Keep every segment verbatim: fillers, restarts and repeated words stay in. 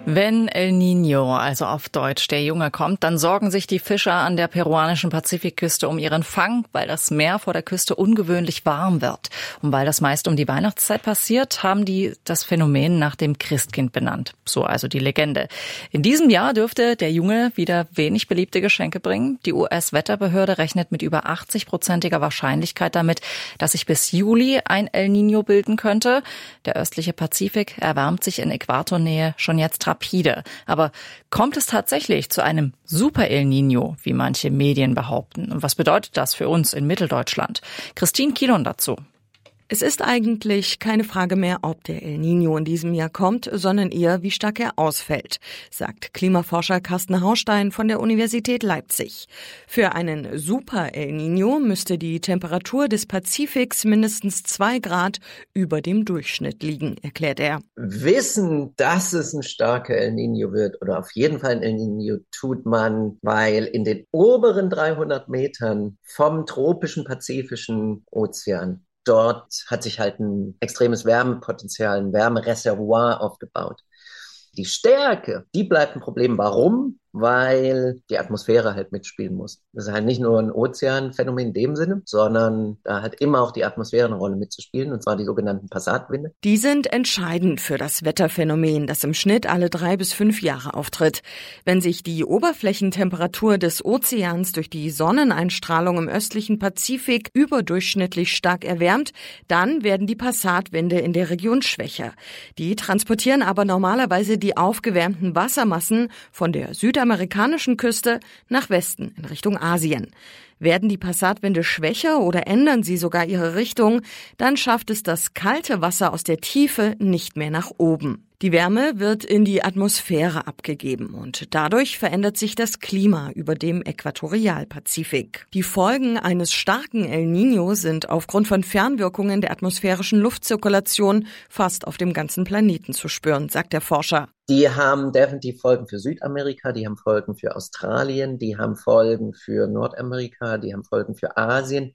Wenn El Niño, also auf Deutsch der Junge, kommt, dann sorgen sich die Fischer an der peruanischen Pazifikküste um ihren Fang, weil das Meer vor der Küste ungewöhnlich warm wird. Und weil das meist um die Weihnachtszeit passiert, haben die das Phänomen nach dem Christkind benannt. So also die Legende. In diesem Jahr dürfte der Junge wieder wenig beliebte Geschenke bringen. Die U S-Wetterbehörde rechnet mit über achtzig-prozentiger Wahrscheinlichkeit damit, dass sich bis Juli ein El Niño bilden könnte. Der östliche Pazifik erwärmt sich in Äquatornähe schon jetzt rapide. Aber kommt es tatsächlich zu einem Super El Niño, wie manche Medien behaupten? Und was bedeutet das für uns in Mitteldeutschland? Christine Kilon dazu. Es ist eigentlich keine Frage mehr, ob der El Niño in diesem Jahr kommt, sondern eher, wie stark er ausfällt, sagt Klimaforscher Carsten Haustein von der Universität Leipzig. Für einen Super El Niño müsste die Temperatur des Pazifiks mindestens zwei Grad über dem Durchschnitt liegen, erklärt er. Wissen, dass es ein starker El Niño wird oder auf jeden Fall ein El Niño tut man, weil in den oberen dreihundert Metern vom tropischen Pazifischen Ozean dort hat sich halt ein extremes Wärmepotenzial, ein Wärmereservoir aufgebaut. Die Stärke, die bleibt ein Problem. Warum? Weil die Atmosphäre halt mitspielen muss. Das ist halt nicht nur ein Ozeanphänomen in dem Sinne, sondern da hat immer auch die Atmosphäre eine Rolle mitzuspielen, und zwar die sogenannten Passatwinde. Die sind entscheidend für das Wetterphänomen, das im Schnitt alle drei bis fünf Jahre auftritt. Wenn sich die Oberflächentemperatur des Ozeans durch die Sonneneinstrahlung im östlichen Pazifik überdurchschnittlich stark erwärmt, dann werden die Passatwinde in der Region schwächer. Die transportieren aber normalerweise die aufgewärmten Wassermassen von der Südamerika amerikanischen Küste nach Westen in Richtung Asien. Werden die Passatwinde schwächer oder ändern sie sogar ihre Richtung, dann schafft es das kalte Wasser aus der Tiefe nicht mehr nach oben. Die Wärme wird in die Atmosphäre abgegeben und dadurch verändert sich das Klima über dem Äquatorialpazifik. Die Folgen eines starken El Niño sind aufgrund von Fernwirkungen der atmosphärischen Luftzirkulation fast auf dem ganzen Planeten zu spüren, sagt der Forscher. Die haben definitiv Folgen für Südamerika, die haben Folgen für Australien, die haben Folgen für Nordamerika, die haben Folgen für Asien.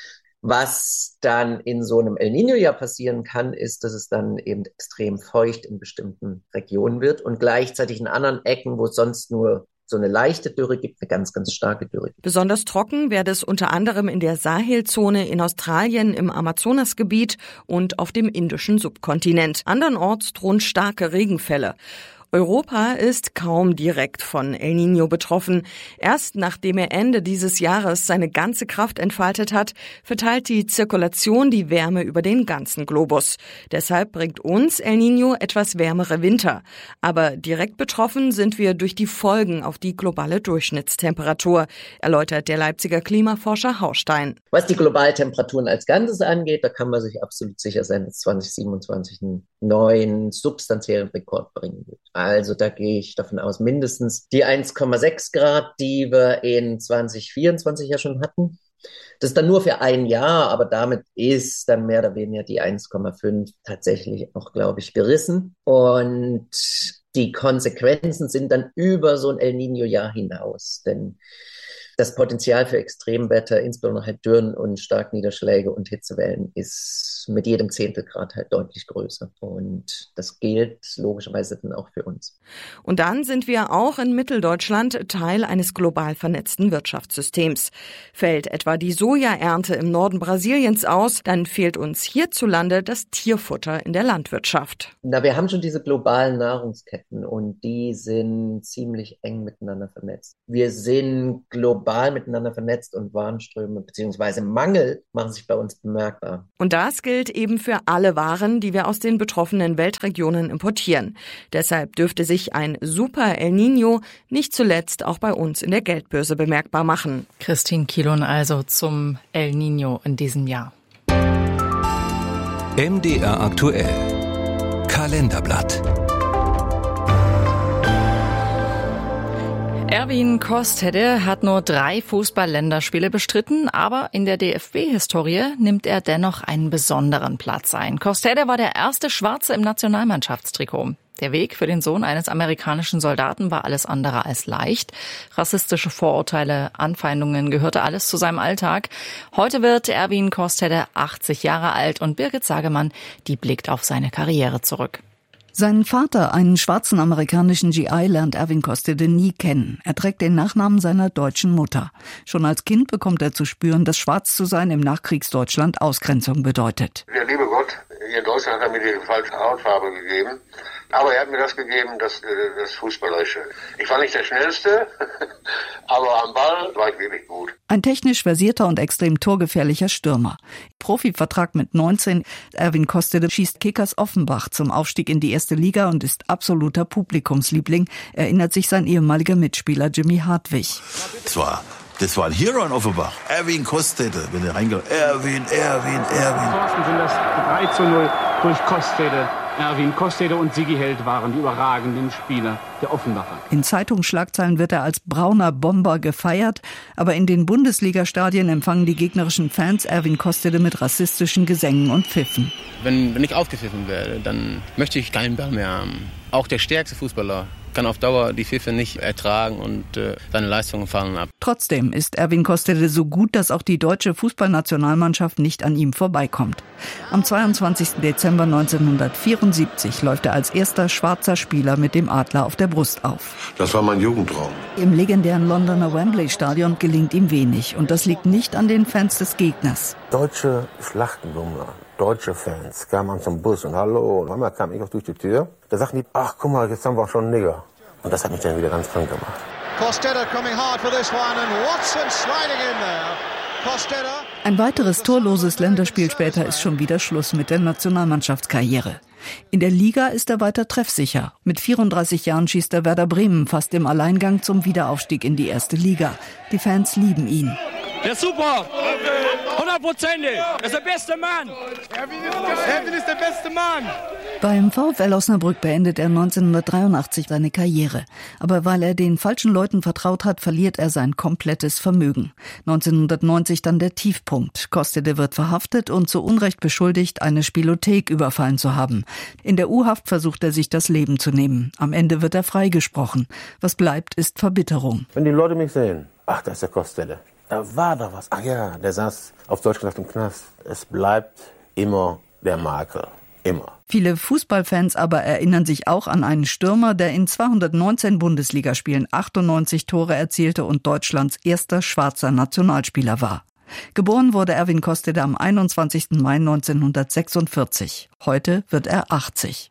Was dann in so einem El Niño-Jahr passieren kann, ist, dass es dann eben extrem feucht in bestimmten Regionen wird und gleichzeitig in anderen Ecken, wo es sonst nur so eine leichte Dürre gibt, eine ganz, ganz starke Dürre. Besonders trocken werde es unter anderem in der Sahelzone in Australien, im Amazonasgebiet und auf dem indischen Subkontinent. Andernorts drohen starke Regenfälle. Europa ist kaum direkt von El Niño betroffen. Erst nachdem er Ende dieses Jahres seine ganze Kraft entfaltet hat, verteilt die Zirkulation die Wärme über den ganzen Globus. Deshalb bringt uns El Niño etwas wärmere Winter. Aber direkt betroffen sind wir durch die Folgen auf die globale Durchschnittstemperatur, erläutert der Leipziger Klimaforscher Haustein. Was die Globaltemperaturen als Ganzes angeht, da kann man sich absolut sicher sein, dass zwanzig siebenundzwanzig einen neuen substanziellen Rekord bringen wird. Also da gehe ich davon aus, mindestens die eins Komma sechs Grad, die wir in zwanzig vierundzwanzig ja schon hatten. Das ist dann nur für ein Jahr, aber damit ist dann mehr oder weniger die eins Komma fünf tatsächlich auch, glaube ich, gerissen. Und die Konsequenzen sind dann über so ein El Niño-Jahr hinaus, denn das Potenzial für Extremwetter, insbesondere halt Dürren und Starkniederschläge und Hitzewellen, ist mit jedem Zehntelgrad halt deutlich größer. Und das gilt logischerweise dann auch für uns. Und dann sind wir auch in Mitteldeutschland Teil eines global vernetzten Wirtschaftssystems. Fällt etwa die Sojaernte im Norden Brasiliens aus, dann fehlt uns hierzulande das Tierfutter in der Landwirtschaft. Na, wir haben schon diese globalen Nahrungsketten und die sind ziemlich eng miteinander vernetzt. Wir sind global global miteinander vernetzt und Warenströme bzw. Mangel machen sich bei uns bemerkbar. Und das gilt eben für alle Waren, die wir aus den betroffenen Weltregionen importieren. Deshalb dürfte sich ein Super El Niño nicht zuletzt auch bei uns in der Geldbörse bemerkbar machen. Christine Kilon also zum El Niño in diesem Jahr. M D R aktuell. Kalenderblatt. Erwin Kostede hat nur drei Fußball-Länderspiele bestritten, aber in der D F B-Historie nimmt er dennoch einen besonderen Platz ein. Kostede war der erste Schwarze im Nationalmannschaftstrikot. Der Weg für den Sohn eines amerikanischen Soldaten war alles andere als leicht. Rassistische Vorurteile, Anfeindungen gehörte alles zu seinem Alltag. Heute wird Erwin Kostede achtzig Jahre alt und Birgit Sagemann, die blickt auf seine Karriere zurück. Seinen Vater, einen schwarzen amerikanischen G I, lernt Erwin Kostede nie kennen. Er trägt den Nachnamen seiner deutschen Mutter. Schon als Kind bekommt er zu spüren, dass schwarz zu sein im Nachkriegsdeutschland Ausgrenzung bedeutet. Der liebe Gott, hier in Deutschland hat er mir die falsche Hautfarbe gegeben. Aber er hat mir das gegeben, das, das Fußballerische. Ich war nicht der Schnellste, aber am Ball war ich wirklich gut. Ein technisch versierter und extrem torgefährlicher Stürmer. Profivertrag mit neunzehn. Erwin Kostede schießt Kickers Offenbach zum Aufstieg in die erste Liga und ist absoluter Publikumsliebling, erinnert sich sein ehemaliger Mitspieler Jimmy Hartwig. Das war, das war ein Hero in Offenbach. Erwin Kostede, wenn er reingeht. Erwin, Erwin, Erwin. Thorsten sind das drei zu null durch Kostede. Erwin Kostede und Sigi Held waren die überragenden Spieler der Offenbacher. In Zeitungsschlagzeilen wird er als brauner Bomber gefeiert, aber in den Bundesliga-Stadien empfangen die gegnerischen Fans Erwin Kostede mit rassistischen Gesängen und Pfiffen. Wenn, wenn ich aufgepfiffen werde, dann möchte ich keinen Ball mehr haben. Auch der stärkste Fußballer kann auf Dauer die Pfiffe nicht ertragen und äh, seine Leistungen fallen ab. Trotzdem ist Erwin Kostede so gut, dass auch die deutsche Fußballnationalmannschaft nicht an ihm vorbeikommt. Am zweiundzwanzigsten Dezember neunzehnhundertvierundsiebzig läuft er als erster schwarzer Spieler mit dem Adler auf der Brust auf. Das war mein Jugendtraum. Im legendären Londoner Wembley-Stadion gelingt ihm wenig und das liegt nicht an den Fans des Gegners. Deutsche Schlachtenbummler, deutsche Fans kamen zum Bus und hallo, und einmal kam ich auch durch die Tür. Da sagten die, ach guck mal, jetzt haben wir auch schon einen Nigger. Und das hat mich dann wieder ganz krank gemacht. Kostede coming hard for this one and Watson sliding in there. Kostede. Ein weiteres torloses Länderspiel später ist schon wieder Schluss mit der Nationalmannschaftskarriere. In der Liga ist er weiter treffsicher. Mit vierunddreißig Jahren schießt er Werder Bremen fast im Alleingang zum Wiederaufstieg in die erste Liga. Die Fans lieben ihn. Ja, super! hundertprozentig! Er ist der beste Mann! Erwin ist der beste Mann! Beim VfL Osnabrück beendet er neunzehnhundertdreiundachtzig seine Karriere. Aber weil er den falschen Leuten vertraut hat, verliert er sein komplettes Vermögen. neunzehnhundertneunzig dann der Tiefpunkt. Kostede wird verhaftet und zu Unrecht beschuldigt, eine Spielothek überfallen zu haben. In der U-Haft versucht er sich das Leben zu nehmen. Am Ende wird er freigesprochen. Was bleibt, ist Verbitterung. Wenn die Leute mich sehen, ach, das ist der Kostede. Da war doch was. Ach ja, der saß auf Deutsch gesagt im Knast. Es bleibt immer der Makel. Immer. Viele Fußballfans aber erinnern sich auch an einen Stürmer, der in zweihundertneunzehn Bundesligaspielen achtundneunzig Tore erzielte und Deutschlands erster schwarzer Nationalspieler war. Geboren wurde Erwin Kostede am einundzwanzigsten Mai neunzehnhundertsechsundvierzig. Heute wird er achtzig.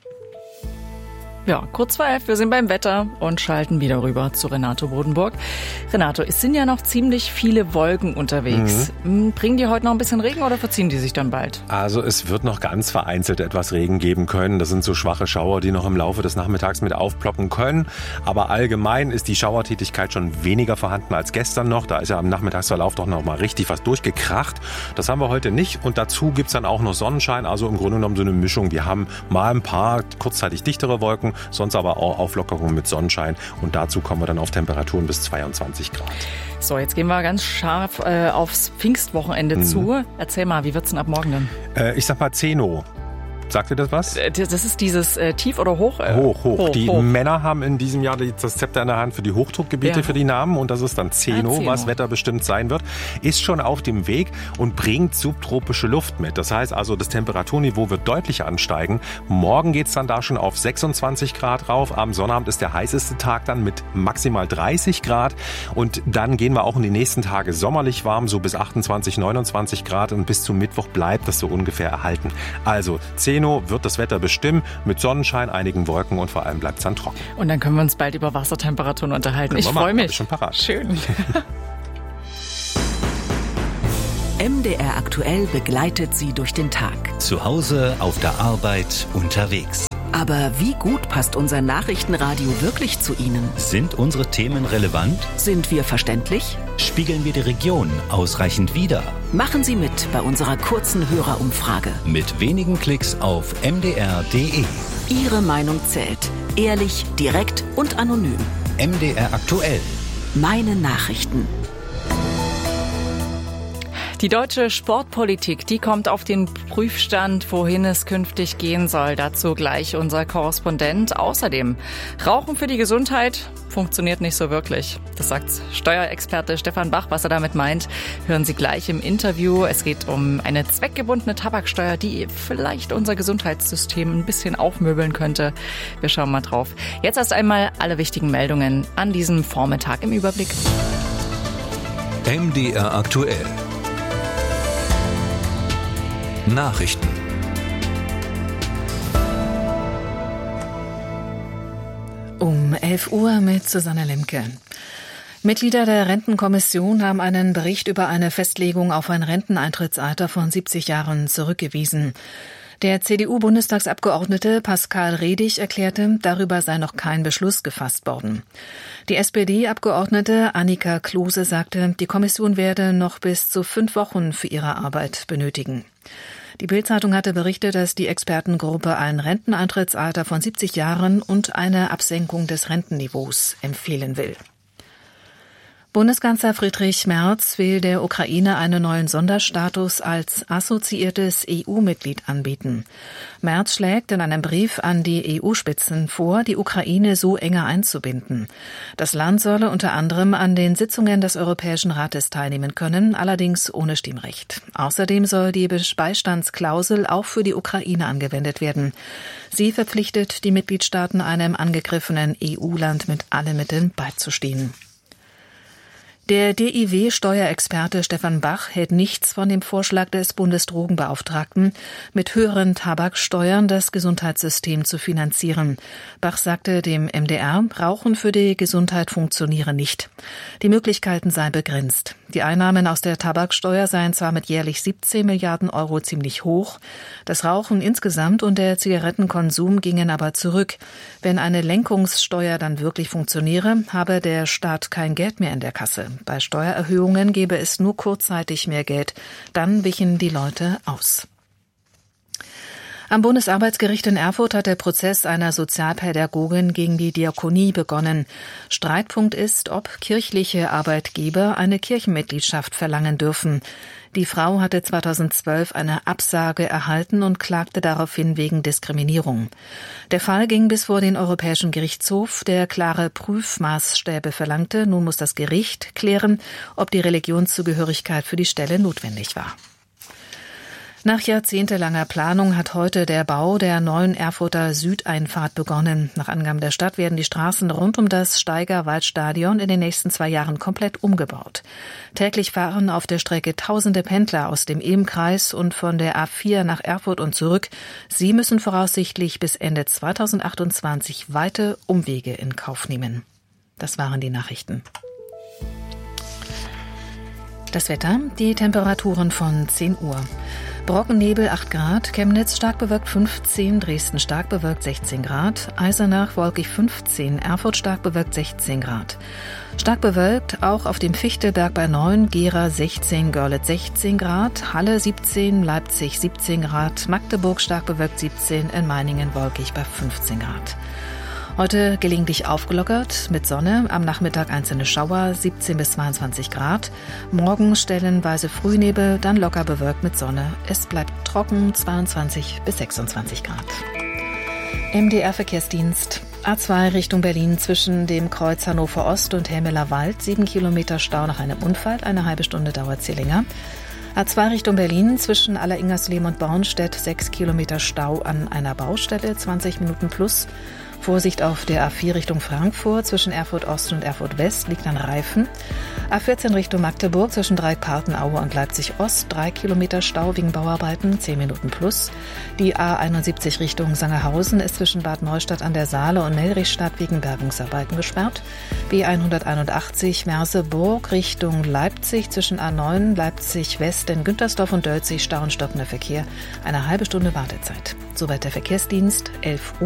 Ja, kurz vor elf, wir sind beim Wetter und schalten wieder rüber zu Renato Bodenburg. Renato, es sind ja noch ziemlich viele Wolken unterwegs. Mhm. Bringen die heute noch ein bisschen Regen oder verziehen die sich dann bald? Also es wird noch ganz vereinzelt etwas Regen geben können. Das sind so schwache Schauer, die noch im Laufe des Nachmittags mit aufploppen können. Aber allgemein ist die Schauertätigkeit schon weniger vorhanden als gestern noch. Da ist ja am Nachmittagsverlauf doch noch mal richtig was durchgekracht. Das haben wir heute nicht. Und dazu gibt's dann auch noch Sonnenschein. Also im Grunde genommen so eine Mischung. Wir haben mal ein paar kurzzeitig dichtere Wolken, sonst aber auch Auflockerungen mit Sonnenschein. Und dazu kommen wir dann auf Temperaturen bis zweiundzwanzig Grad. So, jetzt gehen wir ganz scharf äh, aufs Pfingstwochenende mhm. zu. Erzähl mal, wie wird's denn ab morgen denn? Äh, ich sag mal Zeno. Sagt ihr das was? Das ist dieses äh, Tief oder Hoch? Äh, hoch, hoch. hoch. Die hoch. Männer haben in diesem Jahr das Zepter in der Hand für die Hochdruckgebiete, ja. für die Namen. Und das ist dann Zeno, ah, Zeno, was wetterbestimmt sein wird. Ist schon auf dem Weg und bringt subtropische Luft mit. Das heißt also, das Temperaturniveau wird deutlich ansteigen. Morgen geht's dann da schon auf sechsundzwanzig Grad rauf. Am Sonnabend ist der heißeste Tag dann mit maximal dreißig Grad. Und dann gehen wir auch in die nächsten Tage sommerlich warm, so bis achtundzwanzig, neunundzwanzig Grad. Und bis zum Mittwoch bleibt das so ungefähr erhalten. Also Zeno wird das Wetter bestimmen, mit Sonnenschein, einigen Wolken und vor allem bleibt es dann trocken. Und dann können wir uns bald über Wassertemperaturen unterhalten. Können ich freue mich. Schon parat. Schön. M D R aktuell begleitet Sie durch den Tag. Zu Hause, auf der Arbeit, unterwegs. Aber wie gut passt unser Nachrichtenradio wirklich zu Ihnen? Sind unsere Themen relevant? Sind wir verständlich? Spiegeln wir die Region ausreichend wider? Machen Sie mit bei unserer kurzen Hörerumfrage. Mit wenigen Klicks auf m d r punkt d e. Ihre Meinung zählt. Ehrlich, direkt und anonym. M D R aktuell. Meine Nachrichten. Die deutsche Sportpolitik, die kommt auf den Prüfstand, wohin es künftig gehen soll. Dazu gleich unser Korrespondent. Außerdem, Rauchen für die Gesundheit funktioniert nicht so wirklich. Das sagt Steuerexperte Stefan Bach. Was er damit meint, hören Sie gleich im Interview. Es geht um eine zweckgebundene Tabaksteuer, die vielleicht unser Gesundheitssystem ein bisschen aufmöbeln könnte. Wir schauen mal drauf. Jetzt erst einmal alle wichtigen Meldungen an diesem Vormittag im Überblick. M D R aktuell. Nachrichten. Um elf Uhr mit Susanne Lemke. Mitglieder der Rentenkommission haben einen Bericht über eine Festlegung auf ein Renteneintrittsalter von siebzig Jahren zurückgewiesen. Der C D U-Bundestagsabgeordnete Pascal Redig erklärte, darüber sei noch kein Beschluss gefasst worden. Die S P D-Abgeordnete Annika Klose sagte, die Kommission werde noch bis zu fünf Wochen für ihre Arbeit benötigen. Die Bild-Zeitung hatte berichtet, dass die Expertengruppe ein Renteneintrittsalter von siebzig Jahren und eine Absenkung des Rentenniveaus empfehlen will. Bundeskanzler Friedrich Merz will der Ukraine einen neuen Sonderstatus als assoziiertes E U-Mitglied anbieten. Merz schlägt in einem Brief an die E U-Spitzen vor, die Ukraine so enger einzubinden. Das Land solle unter anderem an den Sitzungen des Europäischen Rates teilnehmen können, allerdings ohne Stimmrecht. Außerdem soll die Beistandsklausel auch für die Ukraine angewendet werden. Sie verpflichtet die Mitgliedstaaten, einem angegriffenen E U-Land mit allen Mitteln beizustehen. Der D I W-Steuerexperte Stefan Bach hält nichts von dem Vorschlag des Bundesdrogenbeauftragten, mit höheren Tabaksteuern das Gesundheitssystem zu finanzieren. Bach sagte dem M D R, Rauchen für die Gesundheit funktioniere nicht. Die Möglichkeiten seien begrenzt. Die Einnahmen aus der Tabaksteuer seien zwar mit jährlich siebzehn Milliarden Euro ziemlich hoch, das Rauchen insgesamt und der Zigarettenkonsum gingen aber zurück. Wenn eine Lenkungssteuer dann wirklich funktioniere, habe der Staat kein Geld mehr in der Kasse. Bei Steuererhöhungen gäbe es nur kurzzeitig mehr Geld, dann wichen die Leute aus. Am Bundesarbeitsgericht in Erfurt hat der Prozess einer Sozialpädagogin gegen die Diakonie begonnen. Streitpunkt ist, ob kirchliche Arbeitgeber eine Kirchenmitgliedschaft verlangen dürfen. Die Frau hatte zweitausendzwölf eine Absage erhalten und klagte daraufhin wegen Diskriminierung. Der Fall ging bis vor den Europäischen Gerichtshof, der klare Prüfmaßstäbe verlangte. Nun muss das Gericht klären, ob die Religionszugehörigkeit für die Stelle notwendig war. Nach jahrzehntelanger Planung hat heute der Bau der neuen Erfurter Südeinfahrt begonnen. Nach Angaben der Stadt werden die Straßen rund um das Steigerwaldstadion in den nächsten zwei Jahren komplett umgebaut. Täglich fahren auf der Strecke tausende Pendler aus dem Ilm-Kreis und von der A vier nach Erfurt und zurück. Sie müssen voraussichtlich bis Ende zweitausendachtundzwanzig weite Umwege in Kauf nehmen. Das waren die Nachrichten. Das Wetter, die Temperaturen von zehn Uhr. Brockennebel acht Grad, Chemnitz stark bewölkt fünfzehn, Dresden stark bewölkt sechzehn Grad, Eisenach wolkig fünfzehn, Erfurt stark bewölkt sechzehn Grad. Stark bewölkt auch auf dem Fichtelberg bei neun, Gera sechzehn, Görlitz sechzehn Grad, Halle siebzehn, Leipzig siebzehn Grad, Magdeburg stark bewölkt siebzehn, in Meiningen wolkig bei fünfzehn Grad. Heute gelegentlich aufgelockert mit Sonne, am Nachmittag einzelne Schauer, siebzehn bis zweiundzwanzig Grad. Morgen stellenweise Frühnebel, dann locker bewölkt mit Sonne. Es bleibt trocken, zweiundzwanzig bis sechsundzwanzig Grad. M D R-Verkehrsdienst. A zwei Richtung Berlin zwischen dem Kreuz Hannover Ost und Helmeler Wald. Sieben Kilometer Stau nach einem Unfall, eine halbe Stunde dauert es hier länger. A zwei Richtung Berlin zwischen Alleringersleben und Bornstedt. Sechs Kilometer Stau an einer Baustelle, zwanzig Minuten plus. Vorsicht auf der A vier Richtung Frankfurt, zwischen Erfurt Ost und Erfurt West liegt an Reifen. A vierzehn Richtung Magdeburg, zwischen Dreieck-Partenaue und Leipzig Ost, drei Kilometer Stau wegen Bauarbeiten, zehn Minuten plus. Die A einundsiebzig Richtung Sangerhausen ist zwischen Bad Neustadt an der Saale und Nellrichstadt wegen Bergungsarbeiten gesperrt. B hunderteinundachtzig Merseburg Richtung Leipzig, zwischen A neun Leipzig West in Güntersdorf und Dölzig Stau und stockender Verkehr, eine halbe Stunde Wartezeit. Soweit der Verkehrsdienst, elf Uhr.